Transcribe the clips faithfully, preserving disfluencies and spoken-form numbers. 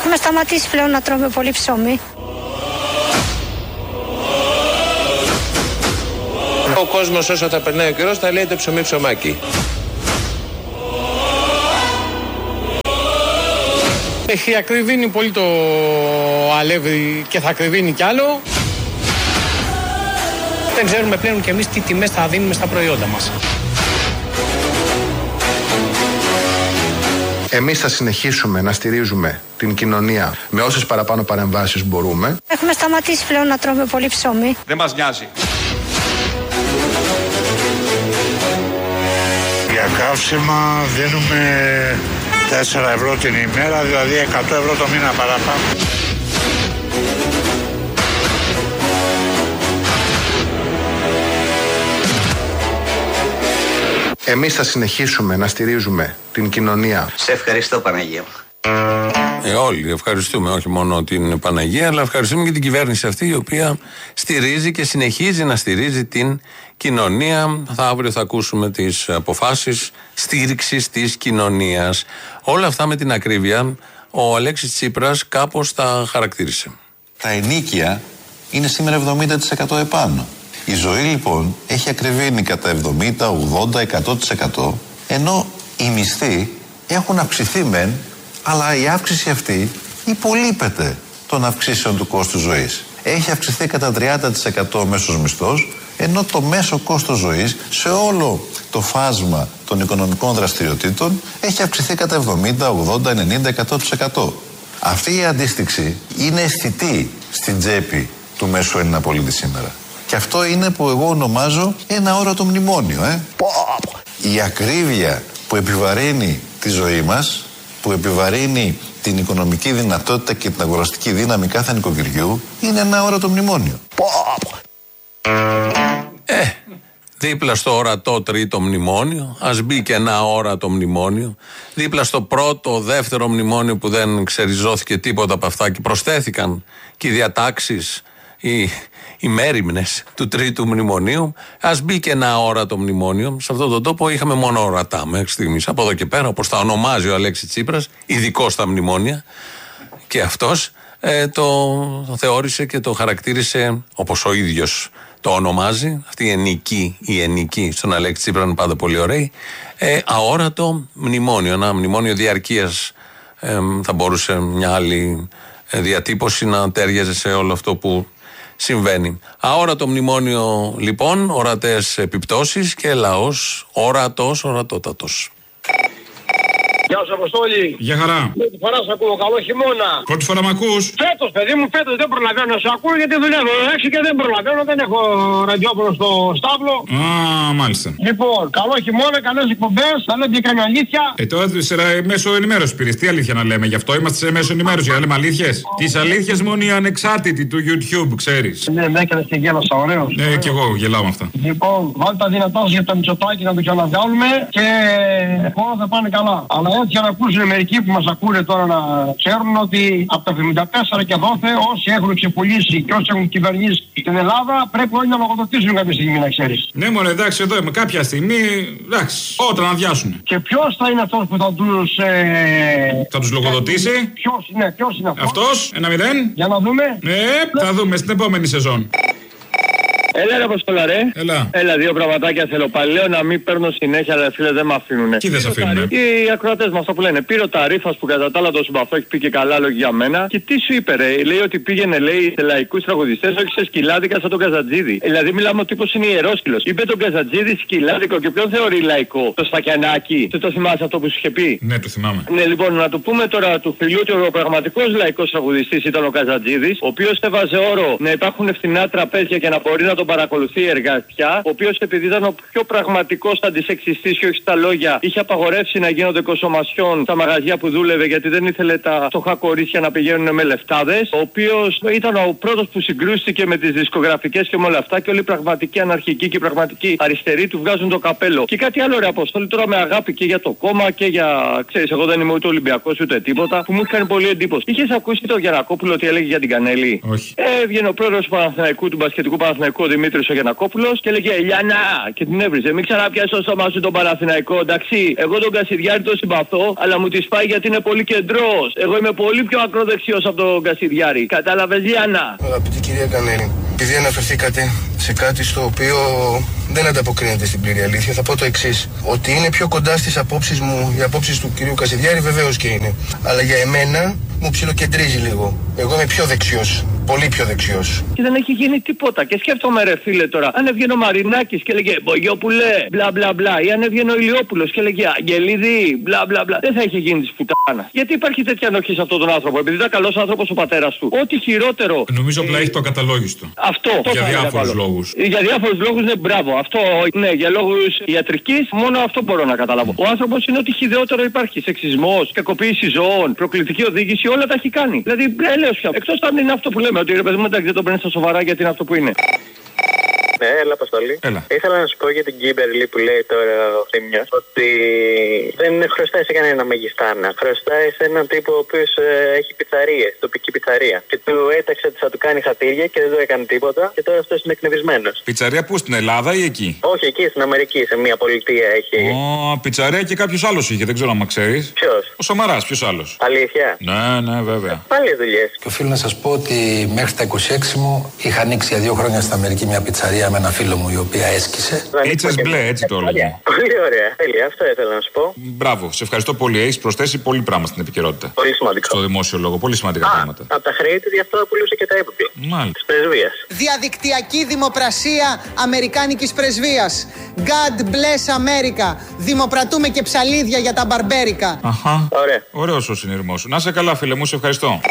Έχουμε σταματήσει πλέον να τρώμε πολύ ψωμί. Ο κόσμος όσο θα περνάει ο καιρός θα λέει το ψωμί ψωμάκι. Έχει ακριβήνει πολύ το αλεύρι και θα ακριβήνει κι άλλο. Δεν ξέρουμε πλέον κι εμείς τι τιμές θα δίνουμε στα προϊόντα μας. Εμείς θα συνεχίσουμε να στηρίζουμε την κοινωνία με όσες παραπάνω παρεμβάσεις μπορούμε. Έχουμε σταματήσει πλέον να τρώμε πολύ ψωμί. Δεν μας νοιάζει. Για καύσιμα δίνουμε τέσσερα ευρώ την ημέρα, δηλαδή εκατό ευρώ το μήνα παραπάνω. Εμείς θα συνεχίσουμε να στηρίζουμε την κοινωνία. Σε ευχαριστώ, Παναγία. Ε, όλοι ευχαριστούμε, όχι μόνο την Παναγία, αλλά ευχαριστούμε και την κυβέρνηση αυτή, η οποία στηρίζει και συνεχίζει να στηρίζει την κοινωνία. Θα αύριο θα ακούσουμε τις αποφάσεις στήριξης της κοινωνίας. Όλα αυτά με την ακρίβεια ο Αλέξης Τσίπρας κάπως τα χαρακτήρισε. Τα ενίκια είναι σήμερα εβδομήντα τοις εκατό επάνω. Η ζωή λοιπόν έχει ακριβήνει κατά εβδομήντα, ογδόντα, εκατό τοις εκατό, ενώ οι μισθοί έχουν αυξηθεί μεν, αλλά η αύξηση αυτή υπολείπεται των αυξήσεων του κόστου ζωής. Έχει αυξηθεί κατά τριάντα τοις εκατό ο μέσος μισθός, ενώ το μέσο κόστος ζωής σε όλο το φάσμα των οικονομικών δραστηριοτήτων έχει αυξηθεί κατά εβδομήντα, ογδόντα, ενενήντα, εκατό τοις εκατό. Αυτή η αντίστοιξη είναι αισθητή στην τσέπη του μέσου Έλληνα πολίτη σήμερα. Και αυτό είναι που εγώ ονομάζω ένα όρατο μνημόνιο. Ε. Η ακρίβεια που επιβαρύνει τη ζωή μας, που επιβαρύνει την οικονομική δυνατότητα και την αγοραστική δύναμη κάθε νοικοκυριού, είναι ένα όρατο μνημόνιο. Ε, δίπλα στο ορατό τρίτο μνημόνιο, ας μπει και ένα όρατο μνημόνιο. Δίπλα στο πρώτο, δεύτερο μνημόνιο που δεν ξεριζώθηκε τίποτα από αυτά και προσθέθηκαν και οι διατάξεις, οι, οι μέριμνες του τρίτου μνημονίου. Ας μπει και ένα όρατο μνημόνιο. Σε αυτόν τον τόπο είχαμε μόνο ορατά μέχρι στιγμής. Από εδώ και πέρα, όπως τα ονομάζει ο Αλέξης Τσίπρας, ειδικό στα μνημόνια, και αυτός ε, το, το θεώρησε και το χαρακτήρισε όπως ο ίδιος το ονομάζει. Αυτή η ενική, η ενική στον Αλέξη Τσίπρα είναι πάντα πολύ ωραία. Ε, αόρατο μνημόνιο. Ένα μνημόνιο διαρκείας. Ε, θα μπορούσε μια άλλη ε, διατύπωση να τέριαζε σε όλο αυτό που συμβαίνει. Αόρατο μνημόνιο λοιπόν, ορατές επιπτώσεις και λαός ορατός, ορατότατος. Γεια σου, Αποστόλη. Γεια χαρά. Πρώτη φορά σε ακούω, καλό χειμώνα. Πρώτη φορά μ' ακούς? Φέτος, παιδί μου, φέτος δεν προλαβαίνω να σε ακούω γιατί δουλεύω έξι και δεν προλαβαίνω, δεν έχω ραδιόφωνο στο στάβλο. Α, μάλιστα. Λοιπόν, καλό χειμώνα, καλές εκπομπές, θα λέμε και κανένα αλήθεια. Ε, τώρα σε μέσω ενημέρωση πήρες. Τι αλήθεια να λέμε, γι' αυτό είμαστε σε μέσω ενημέρωση, για να λέμε αλήθειες. Τις αλήθειες μόνο οι ανεξάρτητοι του YouTube, ξέρεις. Ναι, με έκανες και γέλασα, ωραίος. Ναι, και εγώ γελάω με αυτά. Λοιπόν, βάλτε τα δυνατά για το Μητσοτάκη να το ξαναβγάλουμε και όλα θα πάνε καλά. Αλλά έτσι για να ακούσουν μερικοί που μας ακούνε τώρα να ξέρουν ότι από το εβδομήντα τέσσερα και δόθε όσοι έχουν ξεπουλήσει και όσοι έχουν κυβερνήσει την Ελλάδα πρέπει όλοι να λογοδοτήσουν κάποια στιγμή, να ξέρεις. Ναι, μόνο εντάξει, εδώ με κάποια στιγμή, εντάξει, όταν αδειάσουν. Και ποιος θα είναι αυτός που θα τους... Ε... Θα τους λογοδοτήσει. Ποιος, ναι, ποιος είναι αυτός. Αυτός, ένα μηδέν. Για να δούμε. Ναι, θα δούμε στην επόμενη σεζόν. Έλα ρε Αποστόλα ρε. Έλα. Έλα, δύο πραγματάκια θέλω πάλι. Λέω να μην παίρνω συνέχεια, αλλά φίλε δεν με αφήνουνε. Τι δεν σε αφήνουνε? Οι ακροατές μας αυτό που λένε. Πήρε ο Ταρίφας που κατά τα άλλα το συμπαθώ έχει πει και καλά λόγια για μένα. Και τι σου είπε ρε. Λέει ότι πήγαινε λέει σε λαϊκούς τραγουδιστές, όχι σε σκυλάδικα σαν τον Καζατζίδη. Δηλαδή μιλάμε ο τύπος είναι ιερόσκυλος. Είπε τον Καζατζίδη σκυλάδικο και ποιον θεωρεί λαϊκό? Το Σφακιανάκι. Tu το θυμάσαι αυτό που σου είχε πει? Ναι, το θυμάμαι. Ναι, λοιπόν, να του πούμε τώρα του φιλιού ότι ο πραγματικός λαϊκός τραγουδιστής ήταν ο Καζατζίδης, ο οποίος έβαζε όρο να υπάρχουν φθηνά τραπέζια και να μπορεί να τον παρακολουθεί εργασία. Ο οποίος επειδή ήταν ο πιο πραγματικός αντισεξιστής και όχι στα λόγια, είχε απαγορεύσει να γίνονται κοσομασιών στα μαγαζιά που δούλευε γιατί δεν ήθελε τα φτωχά κορίτσια να πηγαίνουν με λεφτάδες. Ο οποίος ήταν ο πρώτος που συγκρούστηκε με τις δισκογραφικές και με όλα αυτά και όλοι οι πραγματικοί αναρχικοί και οι πραγματικοί αριστεροί του βγάζουν το καπέλο. Και κάτι άλλο ρε Αποστόλη, τώρα με αγάπη και για το κόμμα και για. Ξέρεις, εγώ δεν είμαι ούτε Ολυμπιακός ούτε τίποτα, που μου είχε κάνει πολύ εντύπωση. Είχες ακούσει το Γιαννακόπουλο ότι έλεγε για την Κανέλη? Όχι. Ε, έβγαινε ο πρόεδρος του Παναθηναϊκού, του μπασκετικού Παναθηναϊκού, ο Δημήτρης ο Γιαννακόπουλος και έλεγε Ελιάνα και την έβριζε. Μην ξαναπιάσει το στόμα σου τον Παναθηναϊκό, εντάξει. Εγώ τον Κασιδιάρη τον συμπαθώ, αλλά μου τη πάει γιατί είναι πολύ κεντρός. Εγώ είμαι πολύ πιο ακροδεξιός από τον Κασιδιάρη. Κατάλαβες, Λιάνα? Αγαπητή κυρία Κανέλη, επειδή αναφερθήκατε σε κάτι στο οποίο δεν ανταποκρίνεται στην πλήρη αλήθεια, θα πω το εξής. Ότι είναι πιο κοντά στις απόψεις μου, οι απόψεις του κυρίου Κασιδιάρη βεβαίως και είναι. Αλλά για εμένα μου ψιλοκεντρίζει λίγο. Εγώ είμαι πιο δεξιός. Πολύ πιο δεξιός. Και δεν έχει γίνει τίποτα. Και σκέφτομαι, ρε φίλε, τώρα, αν έβγαινε ο Μαρινάκης και έλεγε Μπογιόπουλε, μπλα μπλα μπλα, ή αν έβγαινε ο Ηλιόπουλος και έλεγε Αγγελίδη, μπλα μπλα μπλα, δεν θα είχε γίνει τη πουτάνα. Γιατί υπάρχει τέτοια ανοχή σε αυτόν τον άνθρωπο? Επειδή ήταν καλός άνθρωπος ο πατέρας του. Ό,τι χειρότερο. Νομίζω απλά ε... έχει το ακαταλόγιστο. Αυτό. Για διάφορους λόγους. Για διάφορους λόγους, ναι, μπράβο. Αυτό, ναι, για λόγους ιατρικής, μόνο αυτό μπορώ να καταλάβω. Ο άνθρωπος είναι ότι χιδεότερο υπάρχει. Σεξισμός, κακοποίηση ζώων, προκλητική οδήγηση, όλα τα έχει κάνει. Δηλαδή, έλεος πια. Εκτός αν είναι αυτό που λέμε, ότι ρε παιδί μου, εντάξει, δεν το παίρνει στα σοβαρά γιατί είναι αυτό που είναι. Ναι, έλα, Αποστολή. Έλα. Ήθελα να σου πω για την Κίμπερλι που λέει τώρα ο Θήμιος ότι δεν χρωστάει σε κανένα μεγιστάνα. Χρωστάει σε έναν τύπο ο οποίος ε, έχει πιτσαρίες, τοπική πιτσαρία. Και του έταξε ότι θα του κάνει χατήρια και δεν του έκανε τίποτα. Και τώρα αυτός είναι εκνευρισμένος. Πιτσαρία πού, στην Ελλάδα ή εκεί? Όχι, εκεί στην Αμερική, σε μια πολιτεία έχει. Ω, πιτσαρία και κάποιος άλλος είχε, δεν ξέρω αν ξέρεις. Ποιος? Ο Σαμαράς, ποιος άλλος? Αλήθεια? Ναι, ναι, βέβαια. Πάλι δουλειές. Και οφείλω να σας πω ότι μέχρι τα είκοσι έξι μου είχα ανοίξει για δύο χρόνια στην Αμερική μια πιτσαρία με ένα φίλο μου η οποία έσκησε. Έτσες μπλε, έτσι το έλεγε. Πολύ ωραία, τέλεια, αυτό ήθελα να σου πω. Μπράβο, σε ευχαριστώ πολύ. Έχεις προσθέσει πολύ πράγμα στην επικαιρότητα. Πολύ σημαντικό. Στο δημόσιο λόγο, πολύ σημαντικά Α, πράγματα. Από τα χρέη του γι' αυτό πουλούσε και τα έπιπλα. Μάλιστα. Της πρεσβείας. Διαδικτυακή δημοπρασία Αμερικάνικης πρεσβείας. God bless America. Δημοπρατούμε και ψαλίδια για τα μπαρμπέρικα. Αχα. Ωραία. Ωραίος ο συνειρμός σου. Να σε καλά, φίλε μου, σε ευχαριστώ.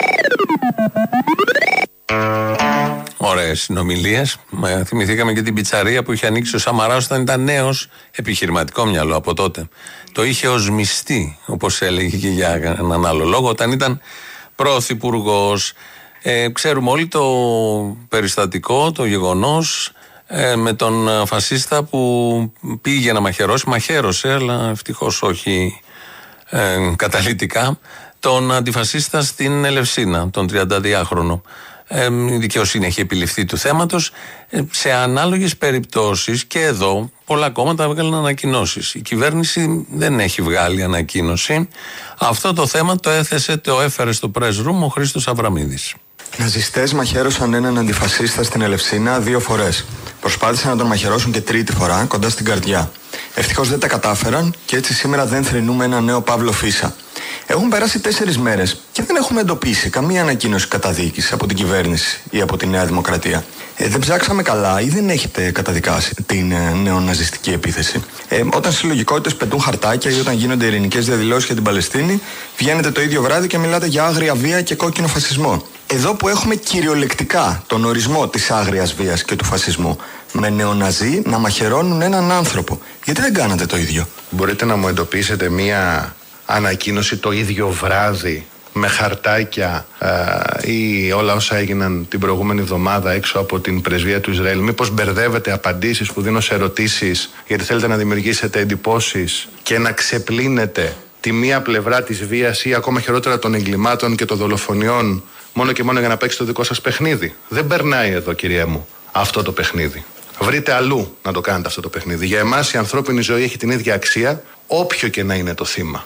Ωραίες συνομιλίες. Θυμηθήκαμε και την πιτσαρία που είχε ανοίξει ο Σαμαράς όταν ήταν νέος, επιχειρηματικό μυαλό από τότε. Το είχε ως μισθή, όπως έλεγε και για έναν άλλο λόγο, όταν ήταν πρωθυπουργός. Ε, ξέρουμε όλοι το περιστατικό, το γεγονός ε, με τον φασίστα που πήγε να μαχαιρώσει, μαχαίρωσε, αλλά ευτυχώς όχι ε, καταλυτικά, τον αντιφασίστα στην Ελευσίνα, τον τριανταδυάχρονο. Ε, η δικαιοσύνη έχει επιληφθεί του θέματος. Ε, σε ανάλογες περιπτώσεις και εδώ πολλά κόμματα έβγαλαν ανακοινώσεις. Η κυβέρνηση δεν έχει βγάλει ανακοίνωση. Αυτό το θέμα το έθεσε, το έφερε στο press room ο Χρήστος Αβραμίδης. Ναζιστές μαχαίρωσαν έναν αντιφασίστα στην Ελευσίνα δύο φορές. Προσπάθησαν να τον μαχαιρώσουν και τρίτη φορά κοντά στην καρδιά. Ευτυχώς δεν τα κατάφεραν και έτσι σήμερα δεν θρηνούμε ένα νέο Παύλο Φίσα. Έχουν περάσει τέσσερις μέρες και δεν έχουμε εντοπίσει καμία ανακοίνωση καταδίκης από την κυβέρνηση ή από τη Νέα Δημοκρατία. Ε, δεν ψάξαμε καλά ή δεν έχετε καταδικάσει την ε, νεοναζιστική επίθεση. Ε, όταν συλλογικότητες πετούν χαρτάκια ή όταν γίνονται ειρηνικές διαδηλώσεις για την Παλαιστίνη, βγαίνετε το ίδιο βράδυ και μιλάτε για άγρια βία και κόκκινο φασισμό. Εδώ που έχουμε κυριολεκτικά τον ορισμό της άγριας βίας και του φασισμού, με νεοναζί να μαχαιρώνουν έναν άνθρωπο, γιατί δεν κάνατε το ίδιο? Μπορείτε να μου εντοπίσετε μία ανακοίνωση το ίδιο βράδυ με χαρτάκια ε, ή όλα όσα έγιναν την προηγούμενη εβδομάδα έξω από την πρεσβεία του Ισραήλ? Μήπως μπερδεύετε απαντήσεις που δίνω σε ερωτήσεις γιατί θέλετε να δημιουργήσετε εντυπώσεις και να ξεπλύνετε τη μία πλευρά της βίας ή ακόμα χειρότερα των εγκλημάτων και των δολοφονιών μόνο και μόνο για να παίξετε το δικό σας παιχνίδι? Δεν περνάει εδώ, κυρία μου, αυτό το παιχνίδι. Βρείτε αλλού να το κάνετε αυτό το παιχνίδι. Για εμάς η ανθρώπινη ζωή έχει την ίδια αξία όποιο και να είναι το θύμα.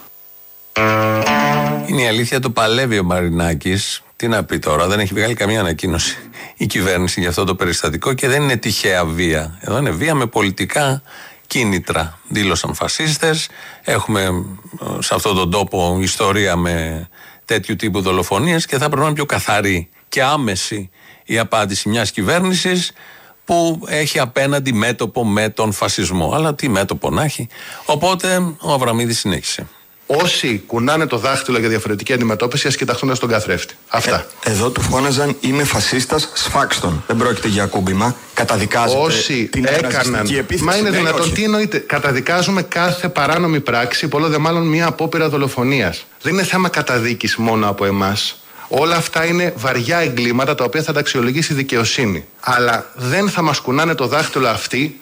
Είναι η αλήθεια, το παλεύει ο Μαρινάκης. Τι να πει τώρα, δεν έχει βγάλει καμία ανακοίνωση η κυβέρνηση για αυτό το περιστατικό και δεν είναι τυχαία βία. Εδώ είναι βία με πολιτικά κίνητρα. Δήλωσαν φασίστες. Έχουμε σε αυτόν τον τόπο ιστορία με τέτοιου τύπου δολοφονίες και θα πρέπει να είναι πιο καθαρή και άμεση η απάντηση μιας κυβέρνησης που έχει απέναντι μέτωπο με τον φασισμό. Αλλά τι μέτωπο να έχει. Οπότε ο Αβραμίδης συνέχισε. Όσοι κουνάνε το δάχτυλο για διαφορετική αντιμετώπιση, ας κοιταχτούν στον καθρέφτη. Αυτά. Ε, εδώ του φώναζαν «Είμαι φασίστας, σφάξτον». Δεν πρόκειται για ακούμπημα. Καταδικάζετε όσοι την έκαναν. επίθεση. Μα είναι ναι, δυνατόν? όχι. Τι εννοείται? Καταδικάζουμε κάθε παράνομη πράξη, πολλό δε μάλλον μια απόπειρα δολοφονίας. Δεν είναι θέμα καταδίκης μόνο από εμάς. Όλα αυτά είναι βαριά εγκλήματα τα οποία θα τα αξιολογήσει η δικαιοσύνη. Αλλά δεν θα μας κουνάνε το δάχτυλο αυτοί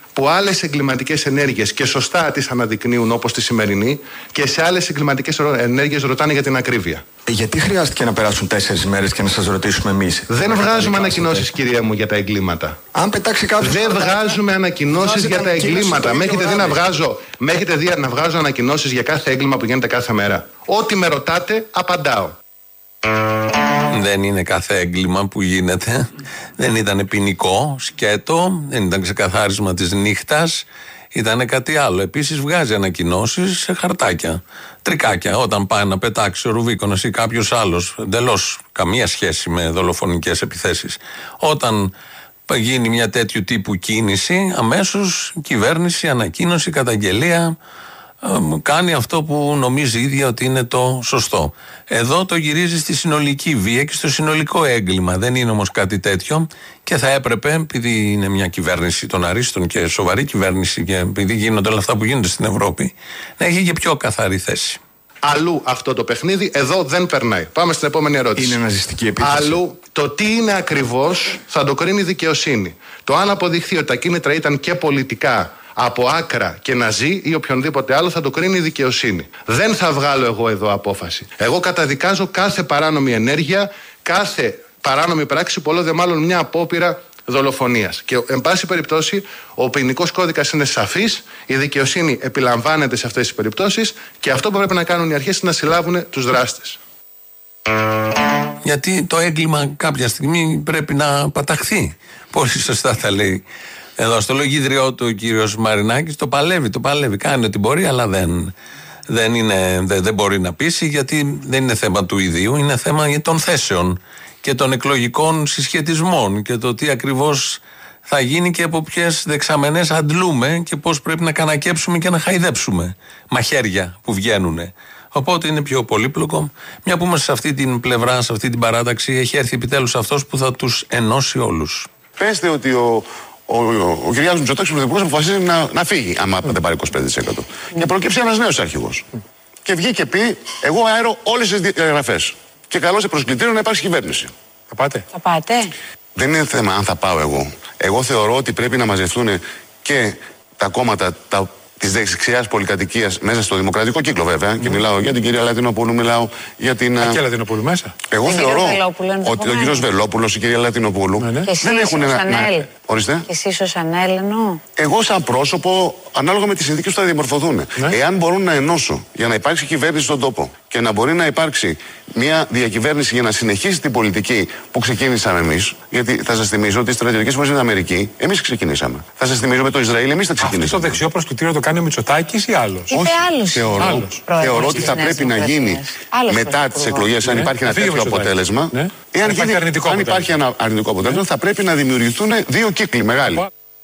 που άλλες εγκληματικές ενέργειες και σωστά τις αναδεικνύουν όπως τη σημερινή και σε άλλες εγκληματικές ενέργειες ρωτάνε για την ακρίβεια. Γιατί χρειάστηκε να περάσουν τέσσερις μέρες και να σας ρωτήσουμε εμείς? Δεν βγάζουμε ανακοινώσεις, κυρία μου, για τα εγκλήματα. Αν πετάξει κάποιος... Δεν βγάζουμε ανακοινώσεις για τα εγκλήματα. Με έχετε δει να βγάζω, με έχετε δει να βγάζω ανακοινώσεις για κάθε έγκλημα που γίνεται κάθε μέρα? Ό,τι με ρωτάτε, απαντάω. Δεν είναι κάθε έγκλημα που γίνεται. Δεν ήταν ποινικό, σκέτο, δεν ήταν ξεκαθάρισμα της νύχτας. Ήταν κάτι άλλο. Επίσης βγάζει ανακοινώσεις σε χαρτάκια, τρικάκια. Όταν πάει να πετάξει ο Ρουβίκονας ή κάποιος άλλος, εντελώς καμία σχέση με δολοφονικές επιθέσεις. Όταν γίνει μια τέτοιου τύπου κίνηση, αμέσως κυβέρνηση, ανακοίνωση, καταγγελία, κάνει αυτό που νομίζει η ίδια ότι είναι το σωστό. Εδώ το γυρίζει στη συνολική βία και στο συνολικό έγκλημα. Δεν είναι όμως κάτι τέτοιο και θα έπρεπε, επειδή είναι μια κυβέρνηση των αρίστων και σοβαρή κυβέρνηση και επειδή γίνονται όλα αυτά που γίνονται στην Ευρώπη, να έχει και πιο καθαρή θέση. Αλλού αυτό το παιχνίδι, εδώ δεν περνάει. Πάμε στην επόμενη ερώτηση. Είναι ναζιστική επίθεση. Αλλού το τι είναι ακριβώς θα το κρίνει η δικαιοσύνη. Το αν αποδειχθεί ότι τα κίνητρα ήταν και πολιτικά, από άκρα και ναζί ή οποιονδήποτε άλλο, θα το κρίνει η δικαιοσύνη. Δεν θα βγάλω εγώ εδώ απόφαση. Εγώ καταδικάζω κάθε παράνομη ενέργεια, κάθε παράνομη πράξη, πολλό δε μάλλον μια απόπειρα δολοφονίας. Και εν πάση περιπτώσει, ο ποινικός κώδικας είναι σαφής, η δικαιοσύνη επιλαμβάνεται σε αυτές τις περιπτώσεις και αυτό που πρέπει να κάνουν οι αρχές είναι να συλλάβουν τους δράστες. Γιατί το έγκλημα κάποια στιγμή πρέπει να παταχθεί. Πολύ σωστά τα λέει. Εδώ στο λογίδριό του ο κύριος Μαρινάκης το παλεύει, το παλεύει, κάνει ό,τι μπορεί, αλλά δεν, δεν, είναι, δεν, δεν μπορεί να πείσει, γιατί δεν είναι θέμα του ιδίου, είναι θέμα των θέσεων και των εκλογικών συσχετισμών και το τι ακριβώς θα γίνει και από ποιες δεξαμενές αντλούμε και πώς πρέπει να κανακέψουμε και να χαϊδέψουμε μαχαίρια που βγαίνουν. Οπότε είναι πιο πολύπλοκο. Μια που είμαστε σε αυτή την πλευρά, σε αυτή την παράταξη, έχει έρθει επιτέλους αυτός που θα τους ενώσει όλους. Πέστε ότι ο Ο, ο, ο Κυριάκος Μητσοτάκης, ο Πρωθυπουργός, αποφασίζει να, να φύγει, άμα δεν πάρει είκοσι πέντε τοις εκατό. Και προκύψει ένας νέος αρχηγός. Και βγήκε και πει: εγώ αέρω όλες τις διαγραφές. Και καλώ σε προσκλητήριο να υπάρξει κυβέρνηση. Θα πάτε? Θα πάτε. Δεν είναι θέμα αν θα πάω εγώ. Εγώ θεωρώ ότι πρέπει να μαζευτούν και τα κόμματα τα, της δεξιάς πολυκατοικίας μέσα στο δημοκρατικό κύκλο, βέβαια. Mm. Και μιλάω για την κυρία Λατινοπούλου, μιλάω για την. Α, και Λατινοπούλου μέσα. Εγώ την θεωρώ ότι ο κύριος Βελόπουλος, η κυρία Λατινοπούλου. Ναι, ναι. Δεν έχουν ένα. Ναι. Ορίστε. Και εσείς ως Ανέλ εννοώ. Εγώ, σαν πρόσωπο, ανάλογα με τις συνθήκες που θα διαμορφωθούν. Ναι. Εάν μπορούν να ενώσω για να υπάρξει κυβέρνηση στον τόπο και να μπορεί να υπάρξει μια διακυβέρνηση για να συνεχίσει την πολιτική που ξεκίνησαμε εμείς. Γιατί θα σας θυμίζω ότι οι στρατιωτικές φορές με την Αμερική εμείς ξεκινήσαμε. Θα σας θυμίζω με το Ισραήλ εμείς τα ξεκινήσαμε. Αυτό το δεξιό προσκλητήριο το κάνει ο Μητσοτάκης ή άλλος? Είπε άλλος. Θεωρώ, άλλος. θεωρώ ότι θα πρέπει να γίνει μετά τις εκλογές, αν υπάρχει ένα τέτοιο αποτέλεσμα. Εάν υπάρχει ένα αρνητικό αποτέλεσμα, θα πρέπει να δημιουργηθούν δύο κύκλοι μεγάλοι.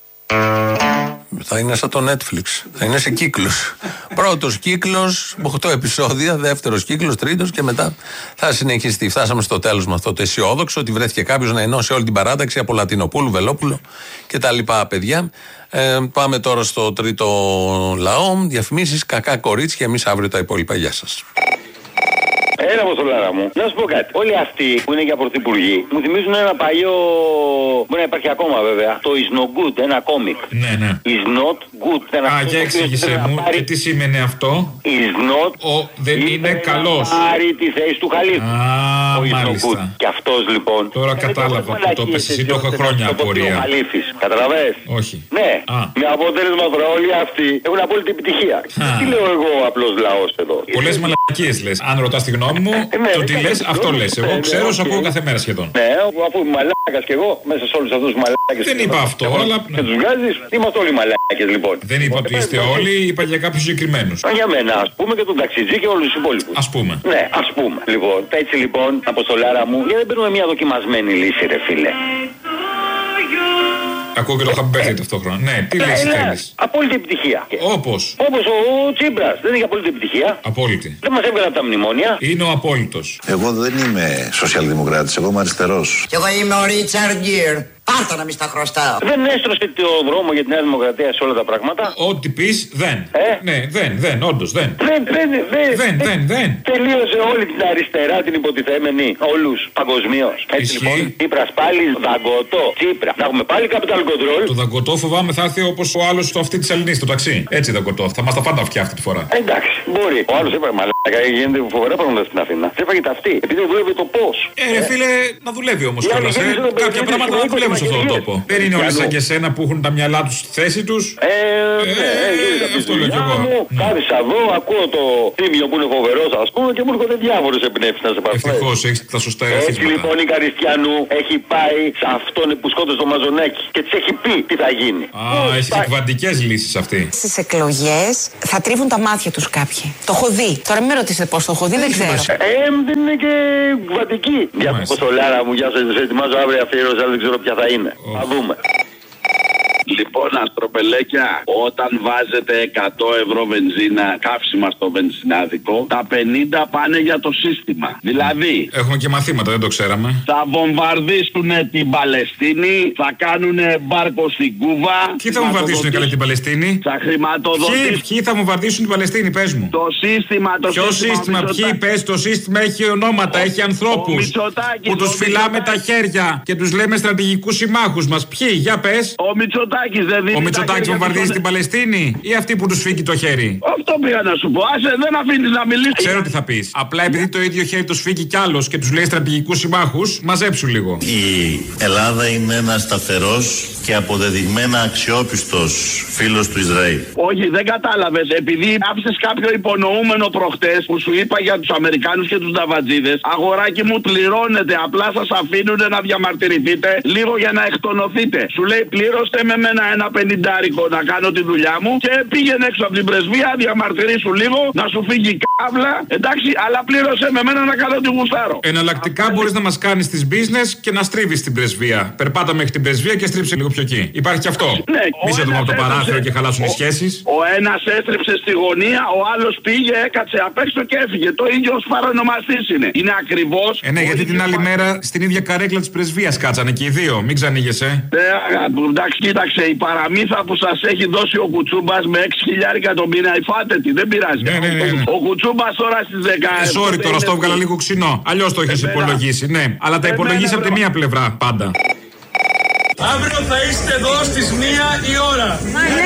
Θα είναι σαν το Netflix. Θα είναι σε κύκλους. Πρώτος κύκλος, οκτώ επεισόδια. Δεύτερος κύκλος, τρίτος και μετά θα συνεχιστεί. Φτάσαμε στο τέλος με αυτό το αισιόδοξο ότι βρέθηκε κάποιος να ενώσει όλη την παράταξη από Λατινοπούλου, Βελόπουλο και τα λοιπά παιδιά. Ε, πάμε τώρα στο τρίτο λαό. Διαφημίσεις, κακά κορίτσια. Εμείς αύριο τα υπόλοιπα. Γεια σας. Έλα, Αποστολάρα μου. Να σου πω κάτι. Όλοι αυτοί που είναι για πρωθυπουργοί μου θυμίζουν ένα παλιό. Μπορεί να υπάρχει ακόμα βέβαια. Το is not good, ένα κόμικ. Ναι, ναι. Is not good. Ένα Α, για εξήγησέ μου. Πάρει... Και τι σημαίνει αυτό? Is not. Ο δεν είναι καλός. Πάρει τη θέση του Χαλίφη. Α, ο μάλιστα. Και αυτός λοιπόν. Τώρα κατάλαβα που το πες εσύ. Το έχω χρόνια απορία. Καταλαβες? Όχι. Ναι. Α. Με αποτέλεσμα τώρα όλοι αυτοί έχουν απόλυτη επιτυχία. Τι λέω εγώ απλός λαός εδώ? Πολλές μαλακίες λες. Αν ρωτάς τη γνώμη μου, το τι λες, αυτό λες. Εγώ ξέρω, σου ακούω κάθε μέρα σχεδόν. Ναι, αφού είμαι μαλάκας κι εγώ, μέσα σε όλους αυτούς τους μαλάκες. Δεν είπα αυτό, αλλά. Και τους βγάζεις, είμαστε όλοι μαλάκες λοιπόν. Δεν είπα ότι είστε όλοι, είπα για κάποιους συγκεκριμένους. Για μένα, ας πούμε, και τον ταξιτζή και όλους τους υπόλοιπους. Ας πούμε. Ναι, ας πούμε. Λοιπόν, έτσι λοιπόν, Αποστολάρα μου, γιατί δεν παίρνουμε μια δοκιμασμένη λύση, ρε φίλε? Ακούω και το χαμπέρι ταυτόχρονα. Ναι, τι λύση θέλεις? Απόλυτη επιτυχία. Όπως? Όπως ο Τσίπρας. Δεν έχει απόλυτη επιτυχία. Απόλυτη. Δεν μας έβγαλε από τα μνημόνια. Είναι ο απόλυτος. Εγώ δεν είμαι σοσιαλδημοκράτης, εγώ είμαι αριστερός. Και εγώ είμαι ο Ρίτσαρντ Γκίρ. Πάρτα να μη στα χρωστάω. Δεν έστρωσε το δρόμο για τη Νέα Δημοκρατία σε όλα τα πράγματα. Ό,τι πει δεν. Ε? Ναι, δεν, δεν, όντως δεν. Δεν, δεν, δεν. Δεν, δεν, δεν. Τελείωσε όλη την αριστερά την υποτιθέμενη. Όλους παγκοσμίως. Έτσι λοιπόν, Τσίπρας πάλι δαγκωτό. Τσίπρα. Να έχουμε πάλι capital control. Το δαγκωτό φοβάμαι θα έρθει όπως ο άλλος στο αυτή της Ελληνής, στο ταξί. Έτσι δαγκωτό. Θα μας τα φάνε αυτιά αυτή τη φορά. Εντάξει, μπορεί. Ο άλλος έπαιρνε μαλάκα. Γίνεται φοβερά πράγματα στην Αθήνα. Έφαγε τα αυτή. Επειδή δουλεύει το πώς. Ε, ρε φίλε, να δουλεύει όμως κιόλας. Ε. Κάποια πράγματα δεν δουλεύουν σε αυτόν τον τόπο. Δεν είναι όλοι σαν και εσένα που έχουν τα μυαλά τους στη θέση τους. Ε, ναι, αυτό λέω κι εγώ. Κάθισα εδώ, ακούω το Τίμιο που είναι φοβερός, ας πούμε, και μου έρχονται διάφορες εμπνεύσεις να σε παρθέσει. Ευτυχώς έχεις τα σωστά ερεθίσματα. Έτσι λοιπόν η Καριστιανού έχει πάει σε αυτόν που σκότωσε το Μαζονέκι και της έχει πει τι θα γίνει. Α, έχει εκβαντικές λύσεις αυτή. Στις εκλογές θα τρίβουν τα μάτια τους κάποιοι. Το έχω δει. Τώρα μην με ρωτήσετε πώς το έχω δει, δεν ξέρω. Ε, δεν είναι και εκβαντική. Για το Κοστολάρα μου, για σας ετοιμάζω αύριο αφιέρωση, αλλά δεν ξέρω ποια θα είναι. Θα δούμε. Λοιπόν, αστροπελέκια, όταν βάζετε εκατό ευρώ βενζίνα καύσιμα στο βενζινάδικο, τα πενήντα πάνε για το σύστημα. Δηλαδή, έχουμε και μαθήματα, δεν το ξέραμε. Θα βομβαρδίσουν την Παλαιστίνη, θα κάνουν μπάρκο στην Κούβα. Ποιοι θα βομβαρδίσουν καλά την Παλαιστίνη? Θα χρηματοδοτήσουν. Ποιοι, ποιοι θα βομβαρδίσουν την Παλαιστίνη, πες μου. Το σύστημα, το Ποιο σύστημα. σύστημα, ποιοι, πες, το σύστημα έχει ονόματα, ο, έχει ανθρώπους που τους φυλάμε τα χέρια και τους λέμε στρατηγικούς συμμάχους μας. Ποιοι, για πες. Ο Μητσοτάκης. Ο Μητσοτάκης βομβαρδίζει την Παλαιστίνη ή αυτοί που τους φύγει το χέρι? Αυτό πήγα να σου πω. Άσε, δεν αφήνεις να μιλήσεις. Ξέρω τι θα πεις. Απλά επειδή το ίδιο χέρι τους φύγει κι άλλος και τους λέει στρατηγικούς συμμάχους, μαζέψου λίγο. Η Ελλάδα είναι ένας σταθερός και αποδεδειγμένα αξιόπιστος φίλος του Ισραήλ. Όχι, δεν κατάλαβες. Επειδή άφησες κάποιο υπονοούμενο προχτές που σου είπα για τους Αμερικάνους και τους Νταβατζίδες, αγοράκι μου, πληρώνετε. Απλά σας αφήνουν να διαμαρτυρηθείτε λίγο για να εκτονωθείτε. Σου λέει πλήρωστε με μένα ένα πενηντάρικο να κάνω τη δουλειά μου και πήγαινε έξω από την πρεσβεία, διαμαρτυρήσου λίγο, να σου φύγει κάβλα. Εντάξει, αλλά πλήρωσε με μένα να κάνω τη γουστάρω. Εναλλακτικά μπορείς να μας κάνεις τις business και να στρίβεις την πρεσβεία. Περπάτα μέχρι την πρεσβεία και στρίψε λίγο πιο εκεί. Υπάρχει και αυτό. Ναι, μη σε δούμε από το παράθυρο και χαλάσουν οι σχέσεις. Ο ένας έστρεψε στη γωνία, ο άλλος πήγε, έκατσε απ' έξω και έφυγε. Το ίδιο ως παρονομαστής είναι. Είναι ακριβώς. Ε, ναι, γιατί την άλλη μέρα στην ίδια καρέκλα της πρεσβείας κάτσανε και οι δύο. Μην ξανήγεσαι. Ναι, εντάξει, κοίταξε, η παραμύθα που σας έχει δώσει ο Κουτσούμπας με έξι χιλιάδες το μήνα, υφάτε τη, δεν πειράζει. Ναι, ναι, ναι, ναι. Ο Κουτσούμπας τώρα στις δεκαετίες. Ε, sorry, τώρα στο έβγαλα λίγο ξινό. Αλλιώς το έχεις υπολογίσει, ναι. Αλλά τα υπολογίσει από τη μία πλευρά πάντα. Αύριο θα είστε εδώ στις μία η ώρα. Μα ναι,